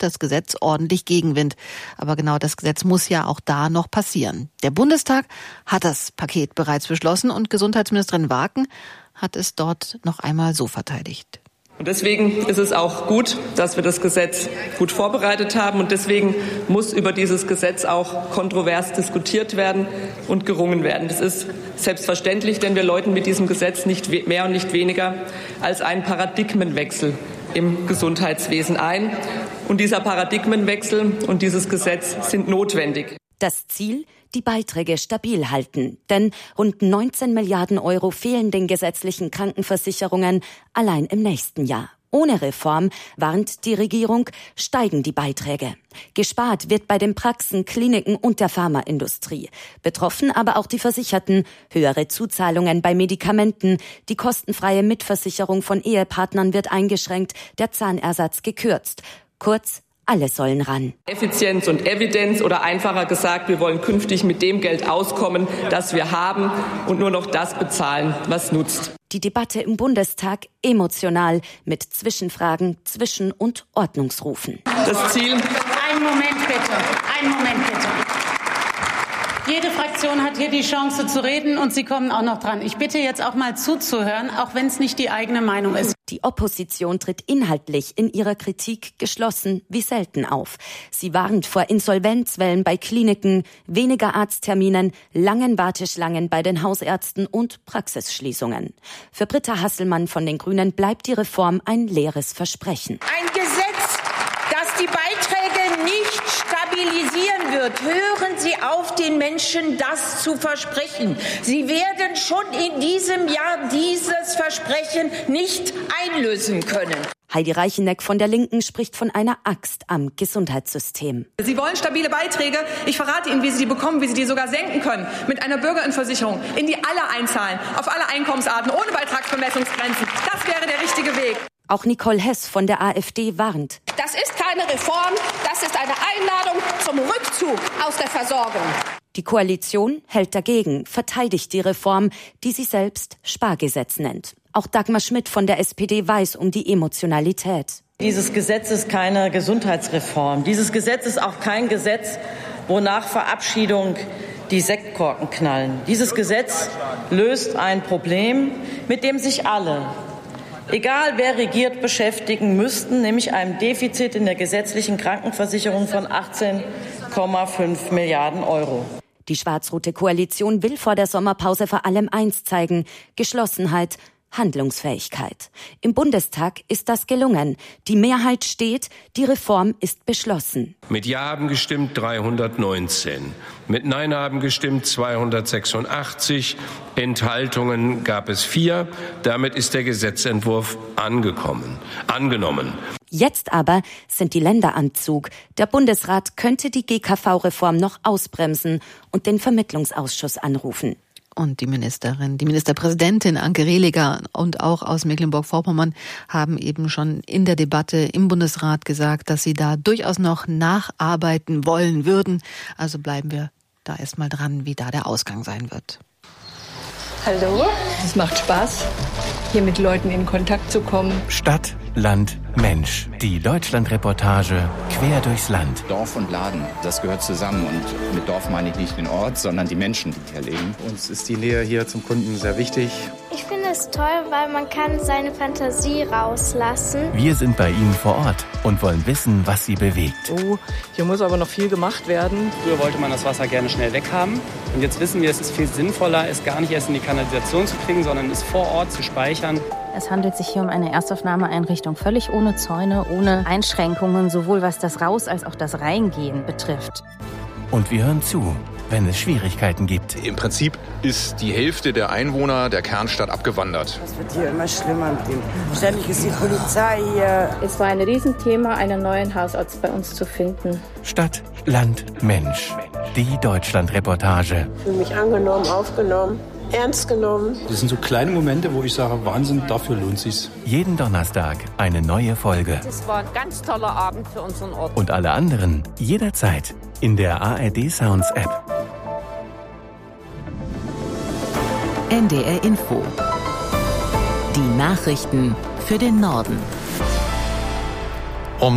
das Gesetz ordentlich Gegenwind. Aber genau das Gesetz muss ja auch da noch passieren. Der Bundestag hat das Paket bereits beschlossen und Gesundheitsministerin Waken hat es dort noch einmal so verteidigt. Und deswegen ist es auch gut, dass wir das Gesetz gut vorbereitet haben. Und deswegen muss über dieses Gesetz auch kontrovers diskutiert werden und gerungen werden. Das ist selbstverständlich, denn wir läuten mit diesem Gesetz nicht mehr und nicht weniger als einen Paradigmenwechsel im Gesundheitswesen ein. Und dieser Paradigmenwechsel und dieses Gesetz sind notwendig. Das Ziel? Die Beiträge stabil halten. Denn rund 19 Milliarden Euro fehlen den gesetzlichen Krankenversicherungen allein im nächsten Jahr. Ohne Reform, warnt die Regierung, steigen die Beiträge. Gespart wird bei den Praxen, Kliniken und der Pharmaindustrie. Betroffen aber auch die Versicherten. Höhere Zuzahlungen bei Medikamenten. Die kostenfreie Mitversicherung von Ehepartnern wird eingeschränkt. Der Zahnersatz gekürzt. Kurz, alle sollen ran. Effizienz und Evidenz oder einfacher gesagt, wir wollen künftig mit dem Geld auskommen, das wir haben und nur noch das bezahlen, was nutzt. Die Debatte im Bundestag emotional mit Zwischenfragen, Zwischen- und Ordnungsrufen. Das Ziel. Einen Moment bitte. Jede Fraktion hat hier die Chance zu reden und Sie kommen auch noch dran. Ich bitte jetzt auch mal zuzuhören, auch wenn es nicht die eigene Meinung ist. Die Opposition tritt inhaltlich in ihrer Kritik geschlossen wie selten auf. Sie warnt vor Insolvenzwellen bei Kliniken, weniger Arztterminen, langen Warteschlangen bei den Hausärzten und Praxisschließungen. Für Britta Hasselmann von den Grünen bleibt die Reform ein leeres Versprechen. Ein Gesetz, das die Beiträge nicht stabilisieren wird. Hören Sie auf, den Menschen das zu versprechen. Sie werden schon in diesem Jahr dieses Versprechen nicht einlösen können. Heidi Reicheneck von der Linken spricht von einer Axt am Gesundheitssystem. Sie wollen stabile Beiträge. Ich verrate Ihnen, wie Sie die bekommen, wie Sie die sogar senken können. Mit einer Bürgerinnenversicherung, in die alle einzahlen, auf alle Einkommensarten, ohne Beitragsbemessungsgrenzen. Das wäre der richtige Weg. Auch Nicole Hess von der AfD warnt. Das ist keine Reform, das ist eine Einladung zum Rückzug aus der Versorgung. Die Koalition hält dagegen, verteidigt die Reform, die sie selbst Spargesetz nennt. Auch Dagmar Schmidt von der SPD weiß um die Emotionalität. Dieses Gesetz ist keine Gesundheitsreform. Dieses Gesetz ist auch kein Gesetz, wo nach Verabschiedung die Sektkorken knallen. Dieses Gesetz löst ein Problem, mit dem sich alle, egal wer regiert, beschäftigen müssten, nämlich einem Defizit in der gesetzlichen Krankenversicherung von 18,5 Milliarden Euro. Die schwarz-rote Koalition will vor der Sommerpause vor allem eins zeigen: Geschlossenheit, Handlungsfähigkeit. Im Bundestag ist das gelungen. Die Mehrheit steht, die Reform ist beschlossen. Mit Ja haben gestimmt 319, mit Nein haben gestimmt 286, Enthaltungen gab es 4. Damit ist der Gesetzentwurf angenommen. Jetzt aber sind die Länder am Zug. Der Bundesrat könnte die GKV-Reform noch ausbremsen und den Vermittlungsausschuss anrufen. Und die Ministerpräsidentin Anke Rehlinger und auch aus Mecklenburg-Vorpommern haben eben schon in der Debatte im Bundesrat gesagt, dass sie da durchaus noch nacharbeiten wollen würden. Also bleiben wir da erstmal dran, wie da der Ausgang sein wird. Hallo, es macht Spaß, hier mit Leuten in Kontakt zu kommen. Stadt, Land, Mensch. Die Deutschland-Reportage quer durchs Land. Dorf und Laden, das gehört zusammen. Und mit Dorf meine ich nicht den Ort, sondern die Menschen, die hier leben. Uns ist die Nähe hier zum Kunden sehr wichtig. Ich finde es toll, weil man kann seine Fantasie rauslassen. Wir sind bei Ihnen vor Ort und wollen wissen, was Sie bewegt. Oh, hier muss aber noch viel gemacht werden. Früher wollte man das Wasser gerne schnell weghaben. Und jetzt wissen wir, es ist viel sinnvoller, es gar nicht erst in die Kanalisation zu kriegen, sondern es vor Ort zu speichern. Es handelt sich hier um eine Erstaufnahmeeinrichtung völlig ohne Zäune, ohne Einschränkungen, sowohl was das Raus- als auch das Reingehen betrifft. Und wir hören zu, wenn es Schwierigkeiten gibt. Im Prinzip ist die Hälfte der Einwohner der Kernstadt abgewandert. Das wird hier immer schlimmer mit dem. Ständig ist die Polizei hier. Es war ein Riesenthema, einen neuen Hausarzt bei uns zu finden. Stadt, Land, Mensch. Die Deutschland-Reportage. Ich fühle mich angenommen, aufgenommen, ernst genommen. Das sind so kleine Momente, wo ich sage, Wahnsinn, dafür lohnt sich's. Jeden Donnerstag eine neue Folge. Das war ein ganz toller Abend für unseren Ort. Und alle anderen jederzeit in der ARD Sounds App. NDR Info. Die Nachrichten für den Norden. Um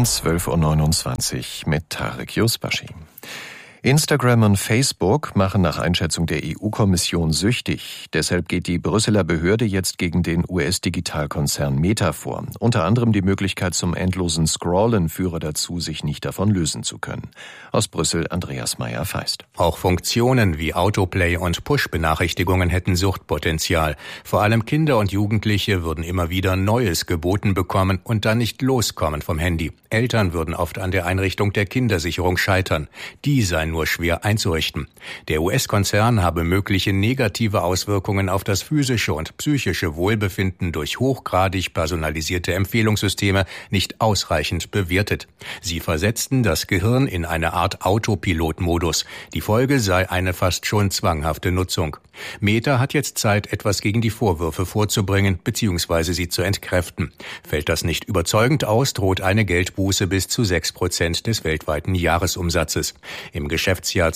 12.29 Uhr mit Tarek Yusbashi. Instagram und Facebook machen nach Einschätzung der EU-Kommission süchtig. Deshalb geht die Brüsseler Behörde jetzt gegen den US-Digitalkonzern Meta vor. Unter anderem die Möglichkeit zum endlosen Scrollen führe dazu, sich nicht davon lösen zu können. Aus Brüssel Andreas Meyer-Feist. Auch Funktionen wie Autoplay und Push-Benachrichtigungen hätten Suchtpotenzial. Vor allem Kinder und Jugendliche würden immer wieder Neues geboten bekommen und dann nicht loskommen vom Handy. Eltern würden oft an der Einrichtung der Kindersicherung scheitern. Die sei nur schwer einzurichten. Der US-Konzern habe mögliche negative Auswirkungen auf das physische und psychische Wohlbefinden durch hochgradig personalisierte Empfehlungssysteme nicht ausreichend bewertet. Sie versetzten das Gehirn in eine Art Autopilot-Modus. Die Folge sei eine fast schon zwanghafte Nutzung. Meta hat jetzt Zeit, etwas gegen die Vorwürfe vorzubringen bzw. sie zu entkräften. Fällt das nicht überzeugend aus, droht eine Geldbuße bis zu 6% des weltweiten Jahresumsatzes. Im Geschäftsjahr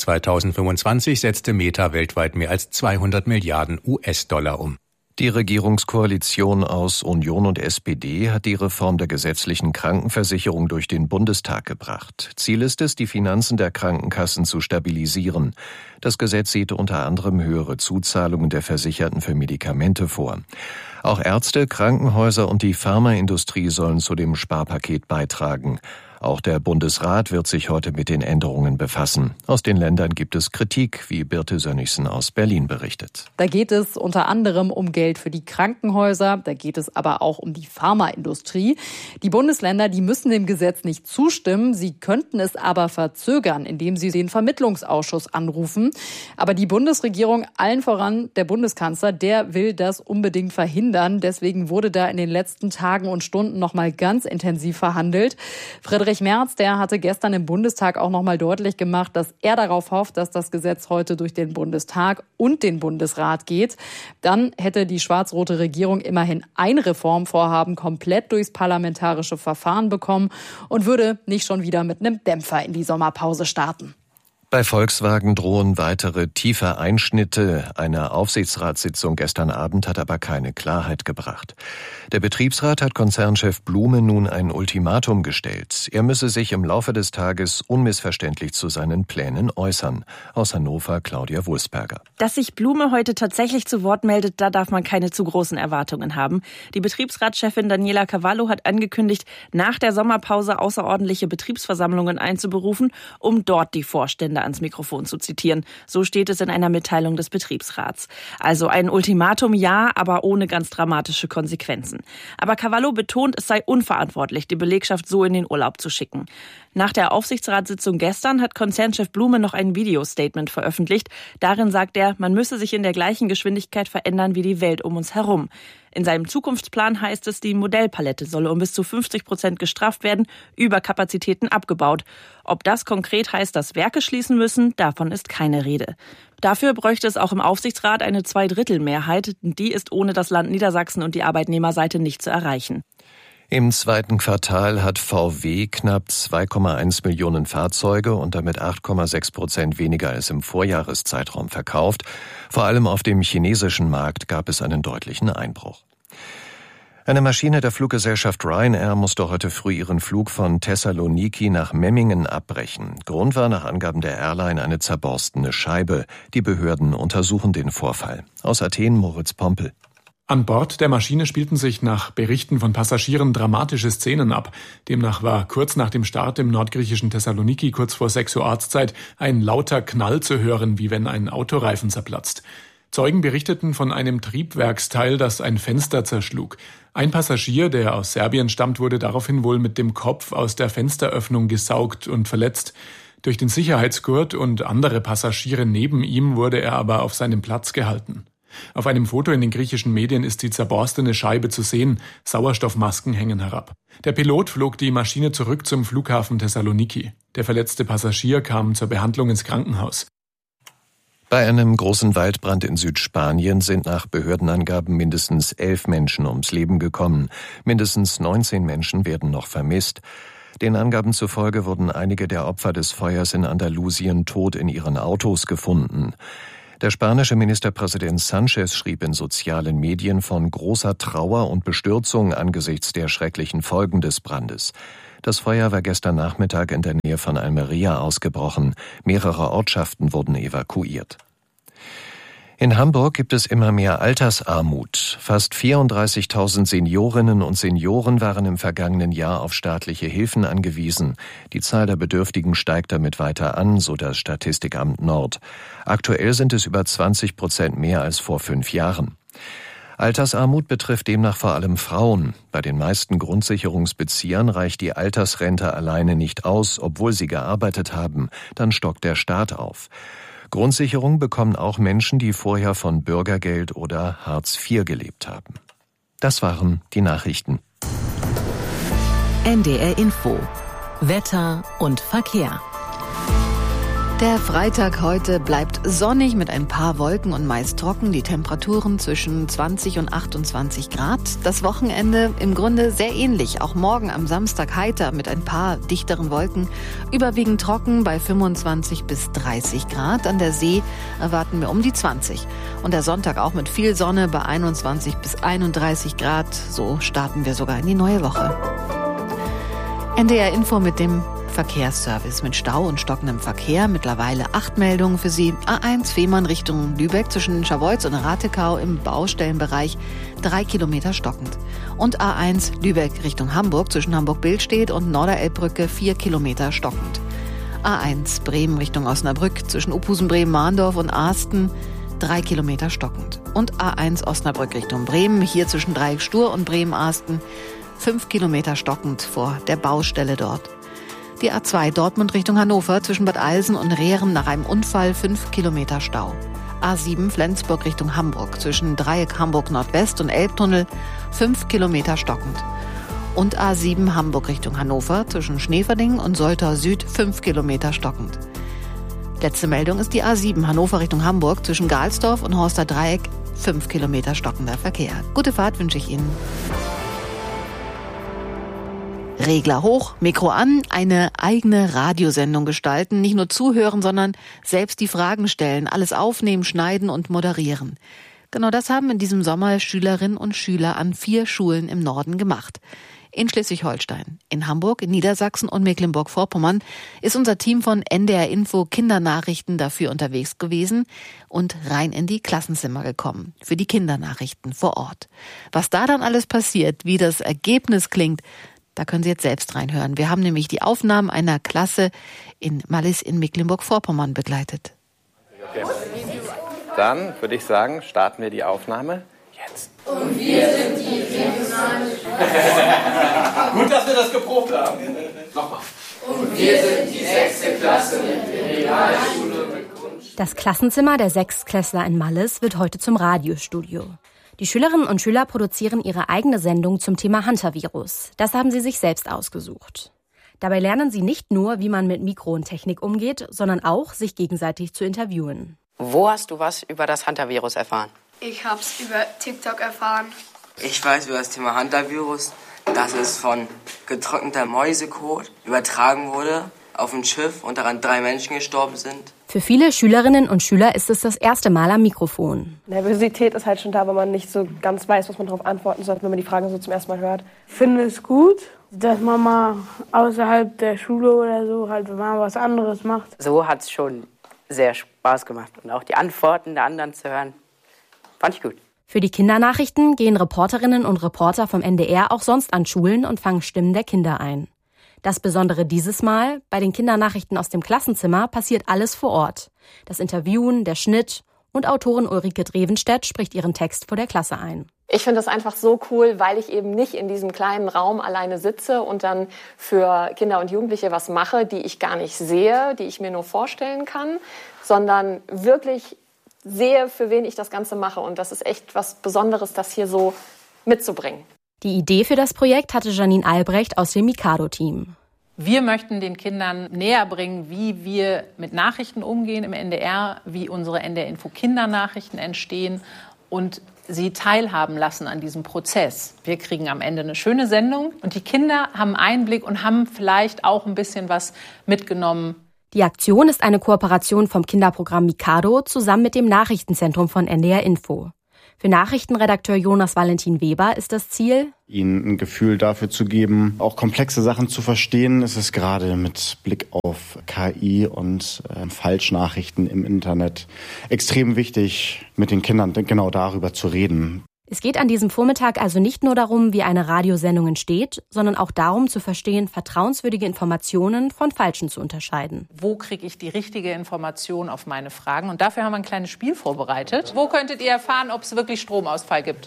2025 setzte Meta weltweit mehr als 200 Milliarden US-Dollar um. Die Regierungskoalition aus Union und SPD hat die Reform der gesetzlichen Krankenversicherung durch den Bundestag gebracht. Ziel ist es, die Finanzen der Krankenkassen zu stabilisieren. Das Gesetz sieht unter anderem höhere Zuzahlungen der Versicherten für Medikamente vor. Auch Ärzte, Krankenhäuser und die Pharmaindustrie sollen zu dem Sparpaket beitragen. Auch der Bundesrat wird sich heute mit den Änderungen befassen. Aus den Ländern gibt es Kritik, wie Birte Sönnigsen aus Berlin berichtet. Da geht es unter anderem um Geld für die Krankenhäuser, da geht es aber auch um die Pharmaindustrie. Die Bundesländer, die müssen dem Gesetz nicht zustimmen, sie könnten es aber verzögern, indem sie den Vermittlungsausschuss anrufen. Aber die Bundesregierung, allen voran der Bundeskanzler, der will das unbedingt verhindern. Deswegen wurde da in den letzten Tagen und Stunden noch mal ganz intensiv verhandelt. Friedrich Merz, der hatte gestern im Bundestag auch noch mal deutlich gemacht, dass er darauf hofft, dass das Gesetz heute durch den Bundestag und den Bundesrat geht. Dann hätte die schwarz-rote Regierung immerhin ein Reformvorhaben komplett durchs parlamentarische Verfahren bekommen und würde nicht schon wieder mit einem Dämpfer in die Sommerpause starten. Bei Volkswagen drohen weitere tiefe Einschnitte. Eine Aufsichtsratssitzung gestern Abend hat aber keine Klarheit gebracht. Der Betriebsrat hat Konzernchef Blume nun ein Ultimatum gestellt. Er müsse sich im Laufe des Tages unmissverständlich zu seinen Plänen äußern. Aus Hannover Claudia Wulsberger. Dass sich Blume heute tatsächlich zu Wort meldet, da darf man keine zu großen Erwartungen haben. Die Betriebsratschefin Daniela Cavallo hat angekündigt, nach der Sommerpause außerordentliche Betriebsversammlungen einzuberufen, um dort die Vorstände ans Mikrofon zu zitieren. So steht es in einer Mitteilung des Betriebsrats. Also ein Ultimatum, ja, aber ohne ganz dramatische Konsequenzen. Aber Cavallo betont, es sei unverantwortlich, die Belegschaft so in den Urlaub zu schicken. Nach der Aufsichtsratssitzung gestern hat Konzernchef Blume noch ein Videostatement veröffentlicht. Darin sagt er, man müsse sich in der gleichen Geschwindigkeit verändern wie die Welt um uns herum. In seinem Zukunftsplan heißt es, die Modellpalette solle um bis zu 50% gestrafft werden, Überkapazitäten abgebaut. Ob das konkret heißt, dass Werke schließen müssen, davon ist keine Rede. Dafür bräuchte es auch im Aufsichtsrat eine Zweidrittelmehrheit. Die ist ohne das Land Niedersachsen und die Arbeitnehmerseite nicht zu erreichen. Im zweiten Quartal hat VW knapp 2,1 Millionen Fahrzeuge und damit 8,6% weniger als im Vorjahreszeitraum verkauft. Vor allem auf dem chinesischen Markt gab es einen deutlichen Einbruch. Eine Maschine der Fluggesellschaft Ryanair musste heute früh ihren Flug von Thessaloniki nach Memmingen abbrechen. Grund war nach Angaben der Airline eine zerborstene Scheibe. Die Behörden untersuchen den Vorfall. Aus Athen Moritz Pompel. An Bord der Maschine spielten sich nach Berichten von Passagieren dramatische Szenen ab. Demnach war kurz nach dem Start im nordgriechischen Thessaloniki kurz vor 6 Uhr Ortszeit ein lauter Knall zu hören, wie wenn ein Autoreifen zerplatzt. Zeugen berichteten von einem Triebwerksteil, das ein Fenster zerschlug. Ein Passagier, der aus Serbien stammt, wurde daraufhin wohl mit dem Kopf aus der Fensteröffnung gesaugt und verletzt. Durch den Sicherheitsgurt und andere Passagiere neben ihm wurde er aber auf seinem Platz gehalten. Auf einem Foto in den griechischen Medien ist die zerborstene Scheibe zu sehen. Sauerstoffmasken hängen herab. Der Pilot flog die Maschine zurück zum Flughafen Thessaloniki. Der verletzte Passagier kam zur Behandlung ins Krankenhaus. Bei einem großen Waldbrand in Südspanien sind nach Behördenangaben mindestens 11 Menschen ums Leben gekommen. Mindestens 19 Menschen werden noch vermisst. Den Angaben zufolge wurden einige der Opfer des Feuers in Andalusien tot in ihren Autos gefunden. Der spanische Ministerpräsident Sánchez schrieb in sozialen Medien von großer Trauer und Bestürzung angesichts der schrecklichen Folgen des Brandes. Das Feuer war gestern Nachmittag in der Nähe von Almería ausgebrochen. Mehrere Ortschaften wurden evakuiert. In Hamburg gibt es immer mehr Altersarmut. Fast 34.000 Seniorinnen und Senioren waren im vergangenen Jahr auf staatliche Hilfen angewiesen. Die Zahl der Bedürftigen steigt damit weiter an, so das Statistikamt Nord. Aktuell sind es über 20% mehr als vor 5 Jahren. Altersarmut betrifft demnach vor allem Frauen. Bei den meisten Grundsicherungsbeziehern reicht die Altersrente alleine nicht aus, obwohl sie gearbeitet haben. Dann stockt der Staat auf. Grundsicherung bekommen auch Menschen, die vorher von Bürgergeld oder Hartz IV gelebt haben. Das waren die Nachrichten. NDR Info. Wetter und Verkehr. Der Freitag heute bleibt sonnig mit ein paar Wolken und meist trocken. Die Temperaturen zwischen 20 und 28 Grad. Das Wochenende im Grunde sehr ähnlich. Auch morgen am Samstag heiter mit ein paar dichteren Wolken. Überwiegend trocken bei 25 bis 30 Grad. An der See erwarten wir um die 20. Und der Sonntag auch mit viel Sonne bei 21 bis 31 Grad. So starten wir sogar in die neue Woche. NDR Info mit dem Verkehrsservice mit Stau und stockendem Verkehr. Mittlerweile 8 Meldungen für Sie. A1 Fehmarn Richtung Lübeck zwischen Scharbeutz und Ratekau im Baustellenbereich 3 Kilometer stockend. Und A1 Lübeck Richtung Hamburg zwischen Hamburg-Billstedt und Norderelbbrücke 4 Kilometer stockend. A1 Bremen Richtung Osnabrück zwischen Uphusen-Bremen-Mahndorf und Arsten 3 Kilometer stockend. Und A1 Osnabrück Richtung Bremen, hier zwischen Dreieck Stur und Bremen-Arsten 5 Kilometer stockend vor der Baustelle dort. Die A2 Dortmund Richtung Hannover zwischen Bad Eilsen und Rehren nach einem Unfall 5 Kilometer Stau. A7 Flensburg Richtung Hamburg zwischen Dreieck Hamburg Nordwest und Elbtunnel 5 Kilometer stockend. Und A7 Hamburg Richtung Hannover zwischen Schneeverding und Soltau Süd 5 Kilometer stockend. Letzte Meldung ist die A7 Hannover Richtung Hamburg zwischen Galsdorf und Horster Dreieck 5 Kilometer stockender Verkehr. Gute Fahrt wünsche ich Ihnen. Regler hoch, Mikro an, eine eigene Radiosendung gestalten, nicht nur zuhören, sondern selbst die Fragen stellen, alles aufnehmen, schneiden und moderieren. Genau das haben in diesem Sommer Schülerinnen und Schüler an 4 Schulen im Norden gemacht. In Schleswig-Holstein, in Hamburg, in Niedersachsen und Mecklenburg-Vorpommern ist unser Team von NDR Info Kindernachrichten dafür unterwegs gewesen und rein in die Klassenzimmer gekommen, für die Kindernachrichten vor Ort. Was da dann alles passiert, wie das Ergebnis klingt, da können Sie jetzt selbst reinhören. Wir haben nämlich die Aufnahmen einer Klasse in Mallis in Mecklenburg-Vorpommern begleitet. Okay. Dann würde ich sagen, starten wir die Aufnahme jetzt. Und wir sind die regionalen. Gut, dass wir das geprobt haben. Nochmal. Und wir sind die 6. Klasse mit der Realschule. Das Klassenzimmer der Sechstklässler in Mallis wird heute zum Radiostudio. Die Schülerinnen und Schüler produzieren ihre eigene Sendung zum Thema Hantavirus. Das haben sie sich selbst ausgesucht. Dabei lernen sie nicht nur, wie man mit Mikro und Technik umgeht, sondern auch, sich gegenseitig zu interviewen. Wo hast du was über das Hantavirus erfahren? Ich hab's über TikTok erfahren. Ich weiß über das Thema Hantavirus, dass es von getrockneter Mäusekot übertragen wurde auf ein Schiff und daran 3 Menschen gestorben sind. Für viele Schülerinnen und Schüler ist es das erste Mal am Mikrofon. Nervosität ist halt schon da, weil man nicht so ganz weiß, was man darauf antworten soll, wenn man die Fragen so zum ersten Mal hört. Ich finde es gut, dass man mal außerhalb der Schule oder so halt mal was anderes macht. So hat es schon sehr Spaß gemacht. Und auch die Antworten der anderen zu hören, fand ich gut. Für die Kindernachrichten gehen Reporterinnen und Reporter vom NDR auch sonst an Schulen und fangen Stimmen der Kinder ein. Das Besondere dieses Mal, bei den Kindernachrichten aus dem Klassenzimmer passiert alles vor Ort. Das Interviewen, der Schnitt und Autorin Ulrike Drevenstedt spricht ihren Text vor der Klasse ein. Ich finde das einfach so cool, weil ich eben nicht in diesem kleinen Raum alleine sitze und dann für Kinder und Jugendliche was mache, die ich gar nicht sehe, die ich mir nur vorstellen kann, sondern wirklich sehe, für wen ich das Ganze mache. Und das ist echt was Besonderes, das hier so mitzubringen. Die Idee für das Projekt hatte Janine Albrecht aus dem Mikado-Team. Wir möchten den Kindern näher bringen, wie wir mit Nachrichten umgehen im NDR, wie unsere NDR-Info-Kindernachrichten entstehen und sie teilhaben lassen an diesem Prozess. Wir kriegen am Ende eine schöne Sendung und die Kinder haben Einblick und haben vielleicht auch ein bisschen was mitgenommen. Die Aktion ist eine Kooperation vom Kinderprogramm Mikado zusammen mit dem Nachrichtenzentrum von NDR Info. Für Nachrichtenredakteur Jonas Valentin Weber ist das Ziel, ihnen ein Gefühl dafür zu geben, auch komplexe Sachen zu verstehen. Es ist gerade mit Blick auf KI und Falschnachrichten im Internet extrem wichtig, mit den Kindern genau darüber zu reden. Es geht an diesem Vormittag also nicht nur darum, wie eine Radiosendung entsteht, sondern auch darum zu verstehen, vertrauenswürdige Informationen von falschen zu unterscheiden. Wo kriege ich die richtige Information auf meine Fragen? Und dafür haben wir ein kleines Spiel vorbereitet. Wo könntet ihr erfahren, ob es wirklich Stromausfall gibt?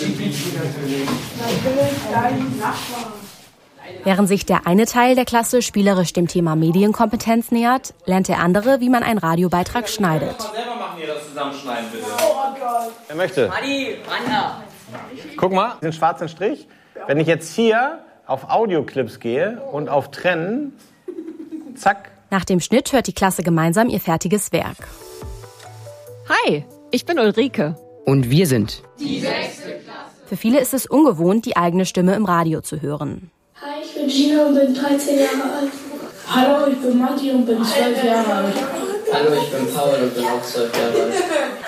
Während sich der eine Teil der Klasse spielerisch dem Thema Medienkompetenz nähert, lernt der andere, wie man einen Radiobeitrag schneidet. Selber machen, ihr das zusammenschneiden, bitte. Wer möchte? Guck mal, den schwarzen Strich. Wenn ich jetzt hier auf Audioclips gehe und auf Trennen, zack. Nach dem Schnitt hört die Klasse gemeinsam ihr fertiges Werk. Hi, ich bin Ulrike. Und wir sind die 6. Klasse. Für viele ist es ungewohnt, die eigene Stimme im Radio zu hören. Hi, ich bin Gina und bin 13 Jahre alt. Hallo, ich bin Matti und bin 12 Jahre alt. Hallo, ich bin Paul und bin auch 12 Jahre alt.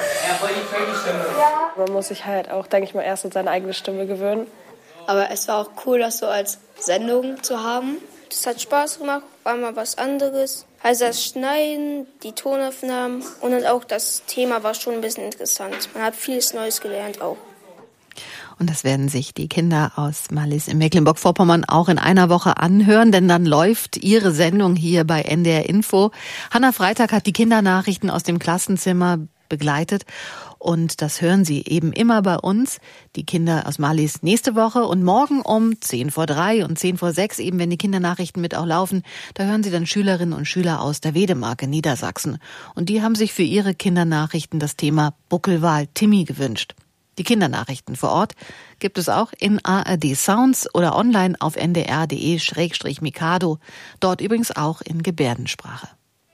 Man muss sich halt auch, denke ich mal, erst an seine eigene Stimme gewöhnen. Aber es war auch cool, das so als Sendung zu haben. Das hat Spaß gemacht, war mal was anderes. Also das Schneiden, die Tonaufnahmen und dann auch das Thema war schon ein bisschen interessant. Man hat vieles Neues gelernt auch. Und das werden sich die Kinder aus Mallis in Mecklenburg-Vorpommern auch in einer Woche anhören, denn dann läuft ihre Sendung hier bei NDR Info. Hanna Freitag hat die Kindernachrichten aus dem Klassenzimmer begleitet und das hören Sie eben immer bei uns. Die Kinder aus Mallis nächste Woche und morgen um 3:10 und 6:10 eben, wenn die Kindernachrichten mit auch laufen, da hören Sie dann Schülerinnen und Schüler aus der Wedemark in Niedersachsen. Und die haben sich für ihre Kindernachrichten das Thema Buckelwal Timmy gewünscht. Die Kindernachrichten vor Ort gibt es auch in ARD Sounds oder online auf ndr.de/Mikado. Dort übrigens auch in Gebärdensprache.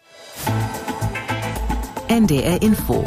NDR Info.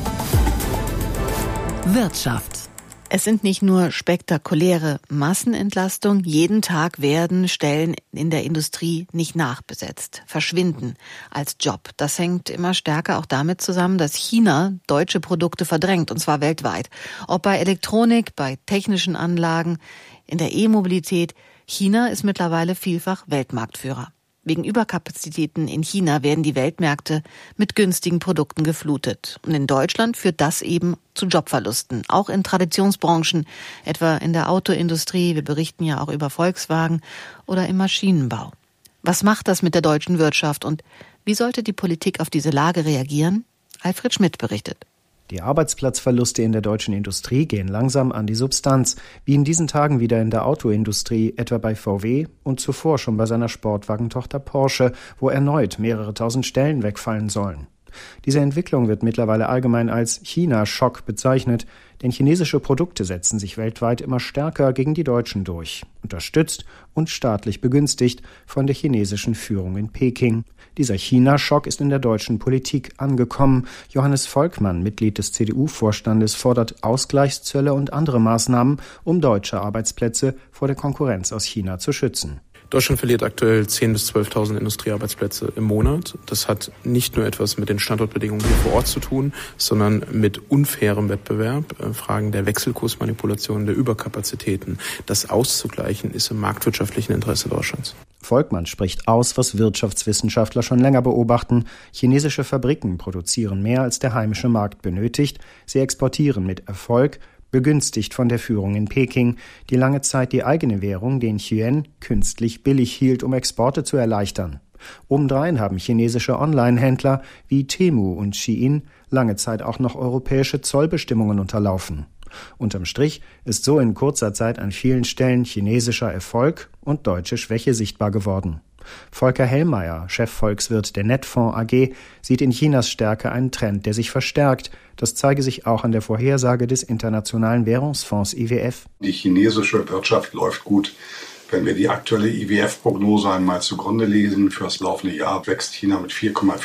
Wirtschaft. Es sind nicht nur spektakuläre Massenentlastungen. Jeden Tag werden Stellen in der Industrie nicht nachbesetzt, verschwinden als Job. Das hängt immer stärker auch damit zusammen, dass China deutsche Produkte verdrängt, und zwar weltweit. Ob bei Elektronik, bei technischen Anlagen, in der E-Mobilität. China ist mittlerweile vielfach Weltmarktführer. Wegen Überkapazitäten in China werden die Weltmärkte mit günstigen Produkten geflutet. Und in Deutschland führt das eben zu Jobverlusten, auch in Traditionsbranchen, etwa in der Autoindustrie, wir berichten ja auch über Volkswagen, oder im Maschinenbau. Was macht das mit der deutschen Wirtschaft und wie sollte die Politik auf diese Lage reagieren? Alfred Schmidt berichtet. Die Arbeitsplatzverluste in der deutschen Industrie gehen langsam an die Substanz, wie in diesen Tagen wieder in der Autoindustrie, etwa bei VW und zuvor schon bei seiner Sportwagentochter Porsche, wo erneut mehrere tausend Stellen wegfallen sollen. Diese Entwicklung wird mittlerweile allgemein als China-Schock bezeichnet, denn chinesische Produkte setzen sich weltweit immer stärker gegen die deutschen durch, unterstützt und staatlich begünstigt von der chinesischen Führung in Peking. Dieser China-Schock ist in der deutschen Politik angekommen. Johannes Volkmann, Mitglied des CDU-Vorstandes, fordert Ausgleichszölle und andere Maßnahmen, um deutsche Arbeitsplätze vor der Konkurrenz aus China zu schützen. Deutschland verliert aktuell 10.000 bis 12.000 Industriearbeitsplätze im Monat. Das hat nicht nur etwas mit den Standortbedingungen hier vor Ort zu tun, sondern mit unfairem Wettbewerb, Fragen der Wechselkursmanipulation, der Überkapazitäten. Das auszugleichen ist im marktwirtschaftlichen Interesse Deutschlands. Volkmann spricht aus, was Wirtschaftswissenschaftler schon länger beobachten. Chinesische Fabriken produzieren mehr, als der heimische Markt benötigt. Sie exportieren mit Erfolg, begünstigt von der Führung in Peking, die lange Zeit die eigene Währung, den Yuan, künstlich billig hielt, um Exporte zu erleichtern. Obendrein haben chinesische Online-Händler wie Temu und Shein lange Zeit auch noch europäische Zollbestimmungen unterlaufen. Unterm Strich ist so in kurzer Zeit an vielen Stellen chinesischer Erfolg und deutsche Schwäche sichtbar geworden. Volker Hellmeier, Chefvolkswirt der Netfonds AG, sieht in Chinas Stärke einen Trend, der sich verstärkt. Das zeige sich auch an der Vorhersage des Internationalen Währungsfonds IWF. Die chinesische Wirtschaft läuft gut. Wenn wir die aktuelle IWF-Prognose einmal zugrunde lesen, für das laufende Jahr wächst China mit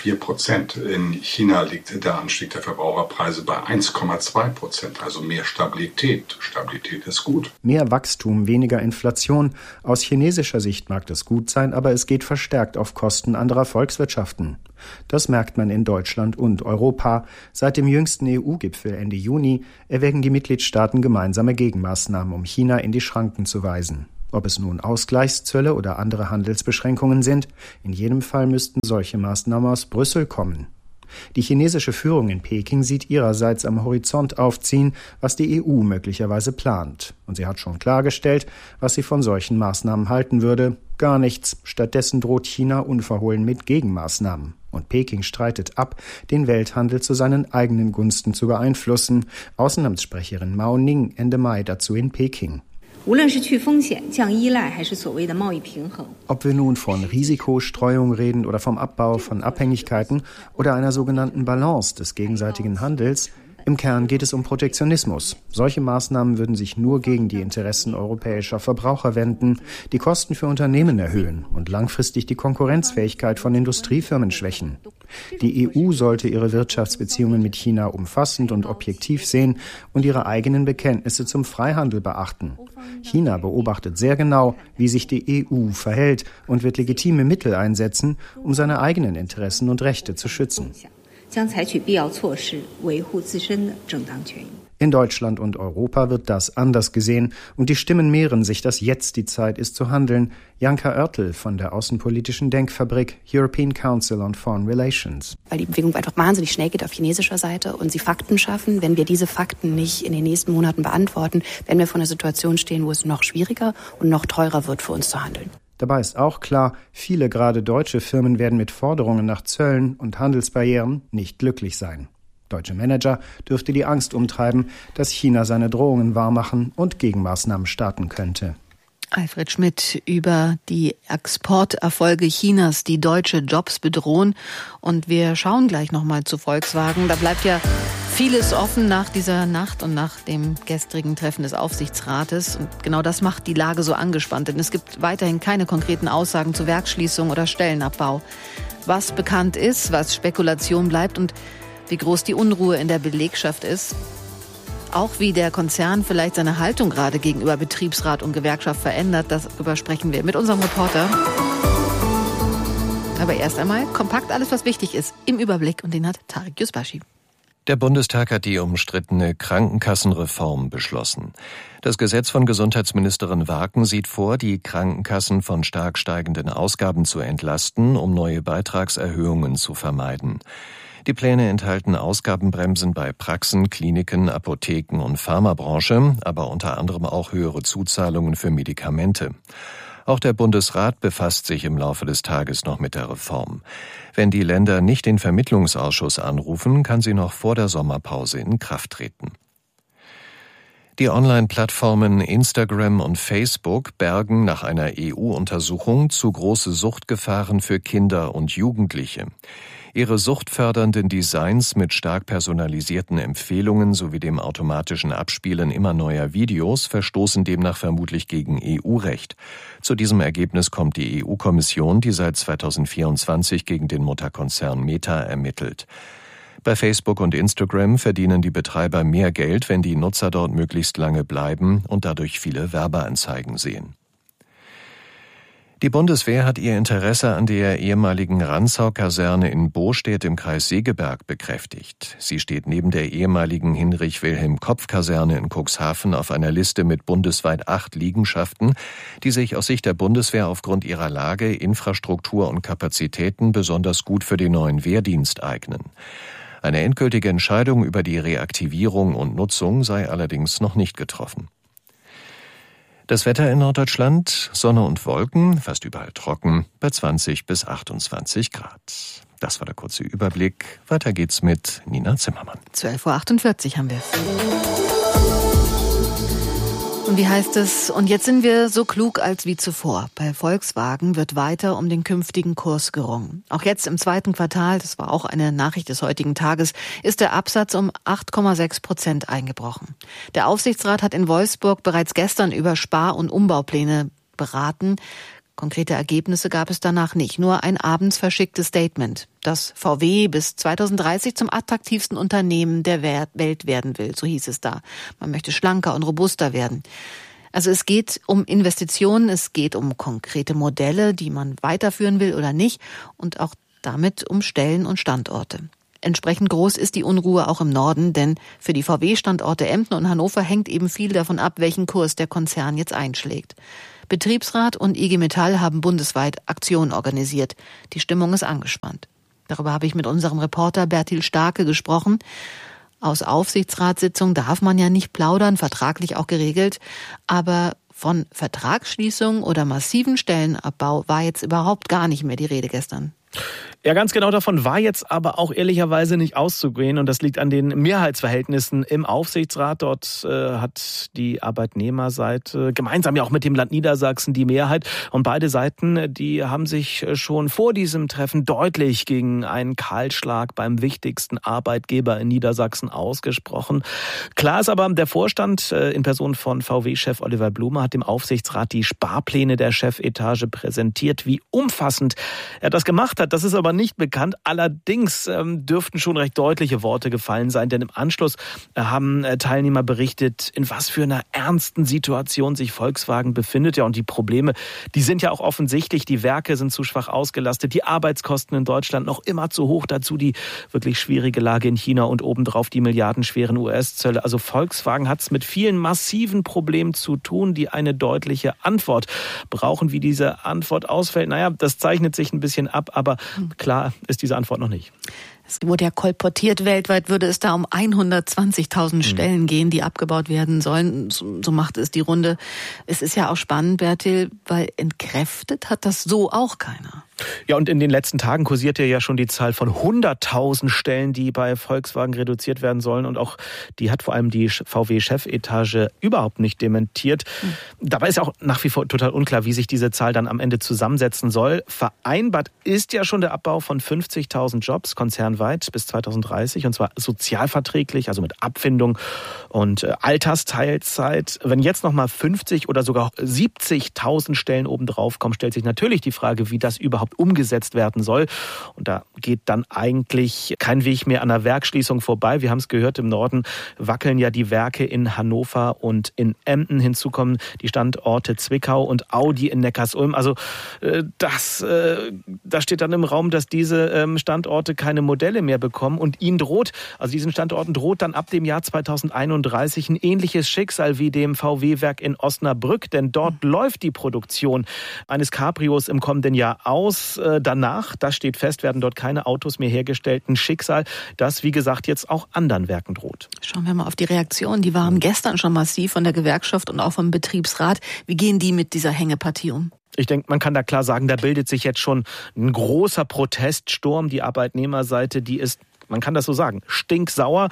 4,4%. In China liegt der Anstieg der Verbraucherpreise bei 1,2%, also mehr Stabilität. Stabilität ist gut. Mehr Wachstum, weniger Inflation. Aus chinesischer Sicht mag das gut sein, aber es geht verstärkt auf Kosten anderer Volkswirtschaften. Das merkt man in Deutschland und Europa. Seit dem jüngsten EU-Gipfel Ende Juni erwägen die Mitgliedstaaten gemeinsame Gegenmaßnahmen, um China in die Schranken zu weisen. Ob es nun Ausgleichszölle oder andere Handelsbeschränkungen sind, in jedem Fall müssten solche Maßnahmen aus Brüssel kommen. Die chinesische Führung in Peking sieht ihrerseits am Horizont aufziehen, was die EU möglicherweise plant. Und sie hat schon klargestellt, was sie von solchen Maßnahmen halten würde. Gar nichts. Stattdessen droht China unverhohlen mit Gegenmaßnahmen. Und Peking streitet ab, den Welthandel zu seinen eigenen Gunsten zu beeinflussen. Außenamtssprecherin Mao Ning Ende Mai dazu in Peking. Ob wir nun von Risikostreuung reden oder vom Abbau von Abhängigkeiten oder einer sogenannten Balance des gegenseitigen Handels, im Kern geht es um Protektionismus. Solche Maßnahmen würden sich nur gegen die Interessen europäischer Verbraucher wenden, die Kosten für Unternehmen erhöhen und langfristig die Konkurrenzfähigkeit von Industriefirmen schwächen. Die EU sollte ihre Wirtschaftsbeziehungen mit China umfassend und objektiv sehen und ihre eigenen Bekenntnisse zum Freihandel beachten. China beobachtet sehr genau, wie sich die EU verhält und wird legitime Mittel einsetzen, um seine eigenen Interessen und Rechte zu schützen. In Deutschland und Europa wird das anders gesehen und die Stimmen mehren sich, dass jetzt die Zeit ist zu handeln. Janka Oertel von der außenpolitischen Denkfabrik European Council on Foreign Relations. Weil die Bewegung einfach wahnsinnig schnell geht auf chinesischer Seite und sie Fakten schaffen. Wenn wir diese Fakten nicht in den nächsten Monaten beantworten, werden wir vor einer Situation stehen, wo es noch schwieriger und noch teurer wird für uns zu handeln. Dabei ist auch klar, viele gerade deutsche Firmen werden mit Forderungen nach Zöllen und Handelsbarrieren nicht glücklich sein. Deutsche Manager dürfte die Angst umtreiben, dass China seine Drohungen wahrmachen und Gegenmaßnahmen starten könnte. Alfred Schmidt über die Exporterfolge Chinas, die deutsche Jobs bedrohen. Und wir schauen gleich nochmal zu Volkswagen. Da bleibt ja vieles offen nach dieser Nacht und nach dem gestrigen Treffen des Aufsichtsrates. Und genau das macht die Lage so angespannt, denn es gibt weiterhin keine konkreten Aussagen zu Werksschließung oder Stellenabbau. Was bekannt ist, was Spekulation bleibt und wie groß die Unruhe in der Belegschaft ist. Auch wie der Konzern vielleicht seine Haltung gerade gegenüber Betriebsrat und Gewerkschaft verändert, darüber sprechen wir mit unserem Reporter. Aber erst einmal kompakt alles, was wichtig ist, im Überblick, und den hat Tarek Yusbashi. Der Bundestag hat die umstrittene Krankenkassenreform beschlossen. Das Gesetz von Gesundheitsministerin Warken sieht vor, die Krankenkassen von stark steigenden Ausgaben zu entlasten, um neue Beitragserhöhungen zu vermeiden. Die Pläne enthalten Ausgabenbremsen bei Praxen, Kliniken, Apotheken und Pharmabranche, aber unter anderem auch höhere Zuzahlungen für Medikamente. Auch der Bundesrat befasst sich im Laufe des Tages noch mit der Reform. Wenn die Länder nicht den Vermittlungsausschuss anrufen, kann sie noch vor der Sommerpause in Kraft treten. Die Online-Plattformen Instagram und Facebook bergen nach einer EU-Untersuchung zu große Suchtgefahren für Kinder und Jugendliche. Ihre suchtfördernden Designs mit stark personalisierten Empfehlungen sowie dem automatischen Abspielen immer neuer Videos verstoßen demnach vermutlich gegen EU-Recht. Zu diesem Ergebnis kommt die EU-Kommission, die seit 2024 gegen den Mutterkonzern Meta ermittelt. Bei Facebook und Instagram verdienen die Betreiber mehr Geld, wenn die Nutzer dort möglichst lange bleiben und dadurch viele Werbeanzeigen sehen. Die Bundeswehr hat ihr Interesse an der ehemaligen Rantzau-Kaserne in Bostedt im Kreis Segeberg bekräftigt. Sie steht neben der ehemaligen Hinrich-Wilhelm-Kopf-Kaserne in Cuxhaven auf einer Liste mit bundesweit 8 Liegenschaften, die sich aus Sicht der Bundeswehr aufgrund ihrer Lage, Infrastruktur und Kapazitäten besonders gut für den neuen Wehrdienst eignen. Eine endgültige Entscheidung über die Reaktivierung und Nutzung sei allerdings noch nicht getroffen. Das Wetter in Norddeutschland, Sonne und Wolken, fast überall trocken, bei 20 bis 28 Grad. Das war der kurze Überblick. Weiter geht's mit Nina Zimmermann. 12.48 Uhr haben wir. Und wie heißt es? Und jetzt sind wir so klug als wie zuvor. Bei Volkswagen wird weiter um den künftigen Kurs gerungen. Auch jetzt im zweiten Quartal, das war auch eine Nachricht des heutigen Tages, ist der Absatz um 8,6% eingebrochen. Der Aufsichtsrat hat in Wolfsburg bereits gestern über Spar- und Umbaupläne beraten. Konkrete Ergebnisse gab es danach nicht, nur ein abends verschicktes Statement, dass VW bis 2030 zum attraktivsten Unternehmen der Welt werden will, so hieß es da. Man möchte schlanker und robuster werden. Also es geht um Investitionen, es geht um konkrete Modelle, die man weiterführen will oder nicht. Und auch Damit um Stellen und Standorte. Entsprechend groß ist die Unruhe auch im Norden, denn für die VW-Standorte Emden und Hannover hängt eben viel davon ab, welchen Kurs der Konzern jetzt einschlägt. Betriebsrat und IG Metall haben bundesweit Aktionen organisiert. Die Stimmung ist angespannt. Darüber habe ich mit unserem Reporter Bertil Starke gesprochen. Aus Aufsichtsratssitzungen darf man ja nicht plaudern, vertraglich auch geregelt. Aber von Vertragsschließung oder massiven Stellenabbau war jetzt überhaupt gar nicht mehr die Rede gestern. Ja, ganz genau davon war jetzt aber auch ehrlicherweise nicht auszugehen. Und das liegt an den Mehrheitsverhältnissen im Aufsichtsrat. Dort hat die Arbeitnehmerseite gemeinsam ja auch mit dem Land Niedersachsen die Mehrheit. Und beide Seiten, die haben sich schon vor diesem Treffen deutlich gegen einen Kahlschlag beim wichtigsten Arbeitgeber in Niedersachsen ausgesprochen. Klar ist aber, der Vorstand in Person von VW-Chef Oliver Blume hat dem Aufsichtsrat die Sparpläne der Chefetage präsentiert. Wie umfassend er das gemacht hat, das ist aber nicht bekannt. Allerdings dürften schon recht deutliche Worte gefallen sein, denn im Anschluss haben Teilnehmer berichtet, in was für einer ernsten Situation sich Volkswagen befindet. Ja, und die Probleme, die sind ja auch offensichtlich. Die Werke sind zu schwach ausgelastet, die Arbeitskosten in Deutschland noch immer zu hoch. Dazu die wirklich schwierige Lage in China und obendrauf die milliardenschweren US-Zölle. Also Volkswagen hat es mit vielen massiven Problemen zu tun, die eine deutliche Antwort brauchen. Wie diese Antwort ausfällt, naja, das zeichnet sich ein bisschen ab, aber klar ist diese Antwort noch nicht. Es wurde ja kolportiert, weltweit würde es da um 120.000 Stellen gehen, die abgebaut werden sollen. So macht es die Runde. Es ist ja auch spannend, Bertil, weil entkräftet hat das so auch keiner. Ja, und in den letzten Tagen kursierte ja schon die Zahl von 100.000 Stellen, die bei Volkswagen reduziert werden sollen. Und auch die hat vor allem die VW-Chefetage überhaupt nicht dementiert. Dabei ist auch nach wie vor total unklar, wie sich diese Zahl dann am Ende zusammensetzen soll. Vereinbart ist ja schon der Abbau von 50.000 Jobs konzernweit bis 2030. Und zwar sozialverträglich, also mit Abfindung und Altersteilzeit. Wenn jetzt nochmal 50 oder sogar 70.000 Stellen obendrauf kommen, stellt sich natürlich die Frage, wie das überhaupt umgesetzt werden soll. Und da geht dann eigentlich kein Weg mehr an der Werksschließung vorbei. Wir haben es gehört, im Norden wackeln ja die Werke in Hannover und in Emden. Hinzu kommen die Standorte Zwickau und Audi in Neckarsulm. Also da steht dann im Raum, dass diese Standorte keine Modelle mehr bekommen. Und ihnen diesen Standorten droht dann ab dem Jahr 2031 ein ähnliches Schicksal wie dem VW-Werk in Osnabrück. Denn dort läuft die Produktion eines Cabrios im kommenden Jahr aus. Danach, das steht fest, werden dort keine Autos mehr hergestellt. Ein Schicksal, das, wie gesagt, jetzt auch anderen Werken droht. Schauen wir mal auf die Reaktion. Die waren gestern schon massiv von der Gewerkschaft und auch vom Betriebsrat. Wie gehen die mit dieser Hängepartie um? Ich denke, man kann da klar sagen, da bildet sich jetzt schon ein großer Proteststurm. Die Arbeitnehmerseite, die ist, man kann das so sagen, stinksauer.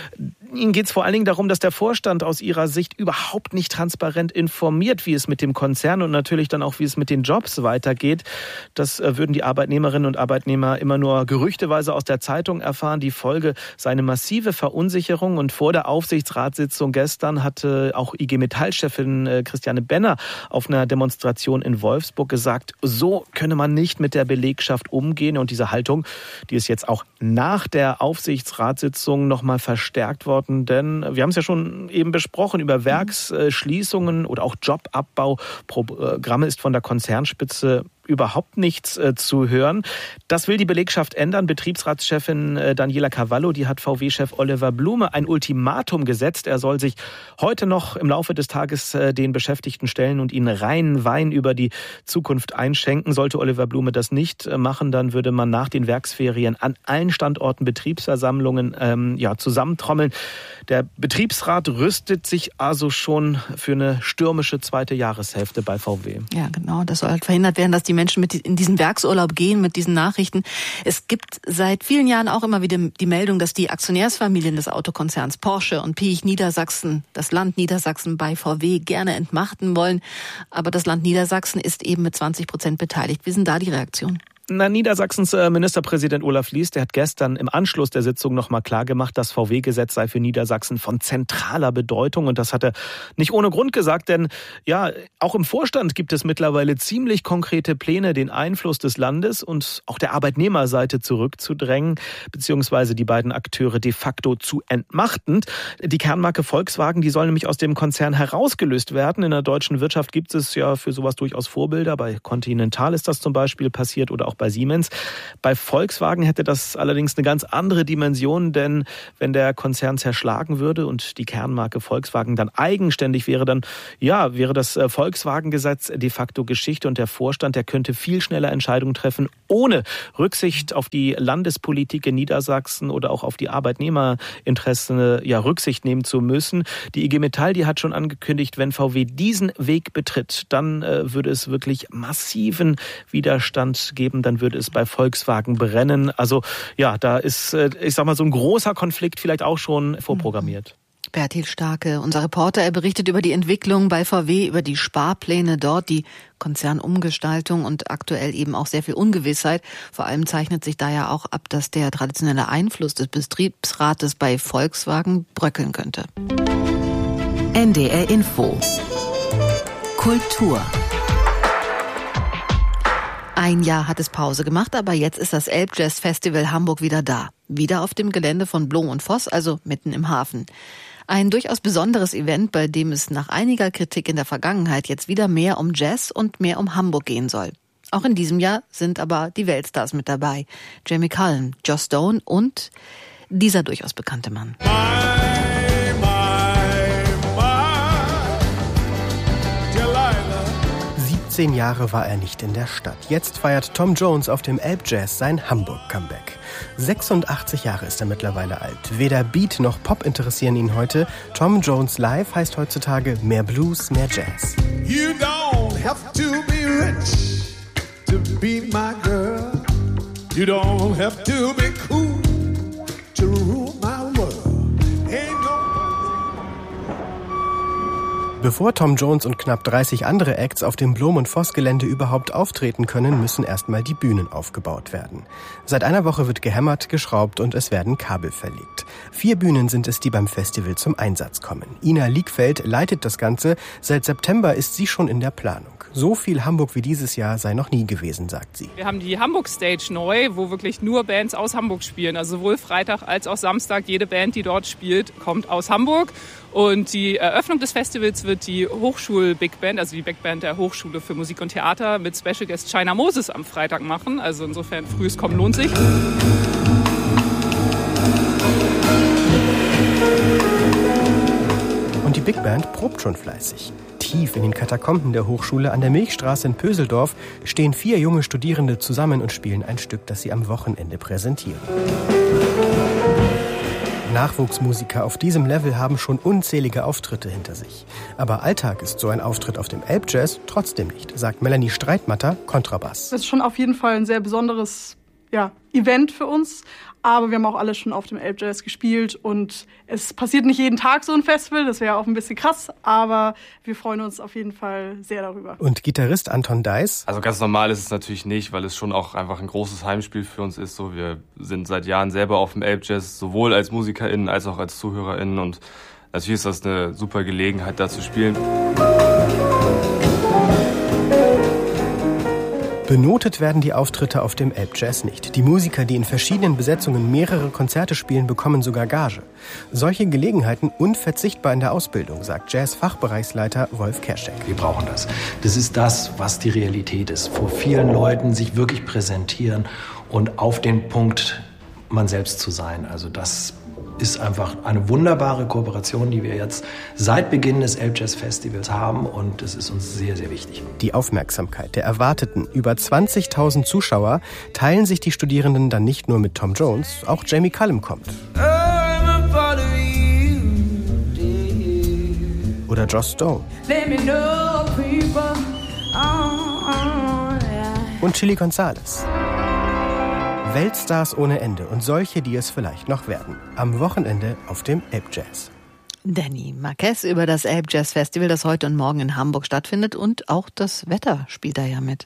Ihnen geht es vor allen Dingen darum, dass der Vorstand aus ihrer Sicht überhaupt nicht transparent informiert, wie es mit dem Konzern und natürlich dann auch, wie es mit den Jobs weitergeht. Das würden die Arbeitnehmerinnen und Arbeitnehmer immer nur gerüchteweise aus der Zeitung erfahren. Die Folge sei eine massive Verunsicherung. Und vor der Aufsichtsratssitzung gestern hatte auch IG Metall-Chefin Christiane Benner auf einer Demonstration in Wolfsburg gesagt, so könne man nicht mit der Belegschaft umgehen. Und diese Haltung, die ist jetzt auch nach der Aufsichtsratssitzung nochmal verstärkt worden. Denn wir haben es ja schon eben besprochen, über Werksschließungen oder auch Jobabbauprogramme ist von der Konzernspitze überhaupt nichts zu hören. Das will die Belegschaft ändern. Betriebsratschefin Daniela Cavallo, die hat VW-Chef Oliver Blume ein Ultimatum gesetzt. Er soll sich heute noch im Laufe des Tages den Beschäftigten stellen und ihnen reinen Wein über die Zukunft einschenken. Sollte Oliver Blume das nicht machen, dann würde man nach den Werksferien an allen Standorten Betriebsversammlungen zusammentrommeln. Der Betriebsrat rüstet sich also schon für eine stürmische zweite Jahreshälfte bei VW. Ja, genau. Das soll halt verhindert werden, dass die Menschen in diesen Werksurlaub gehen mit diesen Nachrichten. Es gibt seit vielen Jahren auch immer wieder die Meldung, dass die Aktionärsfamilien des Autokonzerns Porsche und Piech Niedersachsen, das Land Niedersachsen bei VW gerne entmachten wollen. Aber das Land Niedersachsen ist eben mit 20% beteiligt. Wie sind da die Reaktionen? Niedersachsens Ministerpräsident Olaf Lies, der hat gestern im Anschluss der Sitzung nochmal klargemacht, das VW-Gesetz sei für Niedersachsen von zentraler Bedeutung. Und das hat er nicht ohne Grund gesagt, denn ja, auch im Vorstand gibt es mittlerweile ziemlich konkrete Pläne, den Einfluss des Landes und auch der Arbeitnehmerseite zurückzudrängen, beziehungsweise die beiden Akteure de facto zu entmachten. Die Kernmarke Volkswagen, die soll nämlich aus dem Konzern herausgelöst werden. In der deutschen Wirtschaft gibt es ja für sowas durchaus Vorbilder. Bei Continental ist das zum Beispiel passiert oder auch bei Siemens. Bei Volkswagen hätte das allerdings eine ganz andere Dimension, denn wenn der Konzern zerschlagen würde und die Kernmarke Volkswagen dann eigenständig wäre, dann wäre das Volkswagen-Gesetz de facto Geschichte und der Vorstand, der könnte viel schneller Entscheidungen treffen, ohne Rücksicht auf die Landespolitik in Niedersachsen oder auch auf die Arbeitnehmerinteressen Rücksicht nehmen zu müssen. Die IG Metall, die hat schon angekündigt, wenn VW diesen Weg betritt, dann würde es wirklich massiven Widerstand geben, dann würde es bei Volkswagen brennen. Also da ist, ich sag mal, so ein großer Konflikt vielleicht auch schon vorprogrammiert. Bertil Starke, unser Reporter, er berichtet über die Entwicklung bei VW, über die Sparpläne dort, die Konzernumgestaltung und aktuell eben auch sehr viel Ungewissheit. Vor allem zeichnet sich da ja auch ab, dass der traditionelle Einfluss des Betriebsrates bei Volkswagen bröckeln könnte. NDR Info. Kultur. Ein Jahr hat es Pause gemacht, aber jetzt ist das Elbjazz-Festival Hamburg wieder da. Wieder auf dem Gelände von Blom und Voss, also mitten im Hafen. Ein durchaus besonderes Event, bei dem es nach einiger Kritik in der Vergangenheit jetzt wieder mehr um Jazz und mehr um Hamburg gehen soll. Auch in diesem Jahr sind aber die Weltstars mit dabei. Jamie Cullum, Joss Stone und dieser durchaus bekannte Mann. 17 Jahre war er nicht in der Stadt. Jetzt feiert Tom Jones auf dem Elbjazz sein Hamburg-Comeback. 86 Jahre ist er mittlerweile alt. Weder Beat noch Pop interessieren ihn heute. Tom Jones Live heißt heutzutage mehr Blues, mehr Jazz. You don't have to be rich to be my girl. You don't have to be cool to rule my world. Bevor Tom Jones und knapp 30 andere Acts auf dem Blom- und Voss-Gelände überhaupt auftreten können, müssen erstmal die Bühnen aufgebaut werden. Seit einer Woche wird gehämmert, geschraubt und es werden Kabel verlegt. 4 Bühnen sind es, die beim Festival zum Einsatz kommen. Ina Liegfeld leitet das Ganze. Seit September ist sie schon in der Planung. So viel Hamburg wie dieses Jahr sei noch nie gewesen, sagt sie. Wir haben die Hamburg Stage neu, wo wirklich nur Bands aus Hamburg spielen. Also sowohl Freitag als auch Samstag. Jede Band, die dort spielt, kommt aus Hamburg. Und die Eröffnung des Festivals wird die Hochschul-Big Band, also die Big Band der Hochschule für Musik und Theater mit Special Guest China Moses am Freitag machen. Also insofern frühes Kommen lohnt sich. Und die Big Band probt schon fleißig. Tief in den Katakomben der Hochschule an der Milchstraße in Pöseldorf stehen 4 junge Studierende zusammen und spielen ein Stück, das sie am Wochenende präsentieren. Nachwuchsmusiker auf diesem Level haben schon unzählige Auftritte hinter sich. Aber Alltag ist so ein Auftritt auf dem Elbjazz trotzdem nicht, sagt Melanie Streitmatter, Kontrabass. Das ist schon auf jeden Fall ein sehr besonderes Event für uns. Aber wir haben auch alle schon auf dem Elbjazz gespielt und es passiert nicht jeden Tag so ein Festival, das wäre auch ein bisschen krass, aber wir freuen uns auf jeden Fall sehr darüber. Und Gitarrist Anton Deiss? Also ganz normal ist es natürlich nicht, weil es schon auch einfach ein großes Heimspiel für uns ist. So, wir sind seit Jahren selber auf dem Elbjazz, sowohl als MusikerInnen als auch als ZuhörerInnen und natürlich ist das eine super Gelegenheit, da zu spielen. Benotet werden die Auftritte auf dem Elbjazz nicht. Die Musiker, die in verschiedenen Besetzungen mehrere Konzerte spielen, bekommen sogar Gage. Solche Gelegenheiten unverzichtbar in der Ausbildung, sagt Jazz-Fachbereichsleiter Wolf Kerschek. Wir brauchen das. Das ist das, was die Realität ist. Vor vielen Leuten sich wirklich präsentieren und auf den Punkt man selbst zu sein. Also das ist einfach eine wunderbare Kooperation, die wir jetzt seit Beginn des Elbjazz-Festivals haben und das ist uns sehr, sehr wichtig. Die Aufmerksamkeit der erwarteten über 20.000 Zuschauer teilen sich die Studierenden dann nicht nur mit Tom Jones, auch Jamie Cullum kommt. Oder Joss Stone. Und Chili Gonzales. Weltstars ohne Ende und solche, die es vielleicht noch werden. Am Wochenende auf dem Elbjazz. Danny Marquez über das Elbjazz Festival, das heute und morgen in Hamburg stattfindet. Und auch das Wetter spielt da ja mit.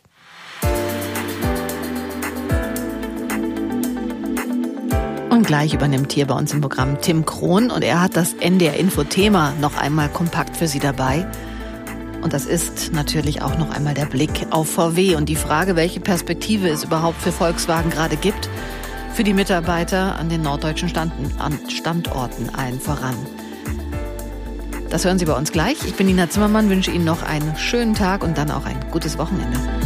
Und gleich übernimmt hier bei uns im Programm Tim Krohn. Und er hat das NDR-Info-Thema noch einmal kompakt für Sie dabei. Und das ist natürlich auch noch einmal der Blick auf VW und die Frage, welche Perspektive es überhaupt für Volkswagen gerade gibt, für die Mitarbeiter an den norddeutschen Standorten allen voran. Das hören Sie bei uns gleich. Ich bin Nina Zimmermann, wünsche Ihnen noch einen schönen Tag und dann auch ein gutes Wochenende.